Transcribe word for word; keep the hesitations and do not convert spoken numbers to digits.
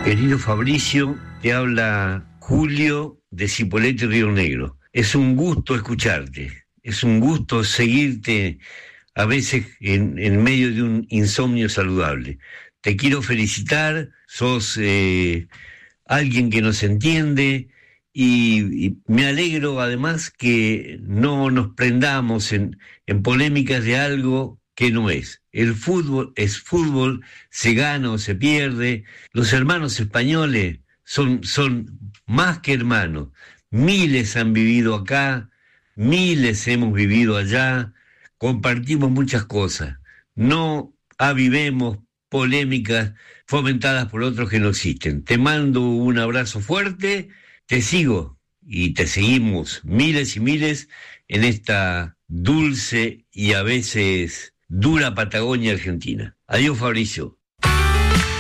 Querido Fabricio, te habla Julio de Cipolletti, Río Negro. Es un gusto escucharte, es un gusto seguirte a veces en, en medio de un insomnio saludable. Te quiero felicitar, sos eh, alguien que nos entiende y, y me alegro además que no nos prendamos en, en polémicas de algo que no es. El fútbol es fútbol, se gana o se pierde. Los hermanos españoles son, son más que hermanos. Miles han vivido acá, miles hemos vivido allá, compartimos muchas cosas. No avivemos polémicas fomentadas por otros que no existen. Te mando un abrazo fuerte, te sigo y te seguimos miles y miles en esta dulce y a veces dura Patagonia Argentina. Adiós, Fabricio.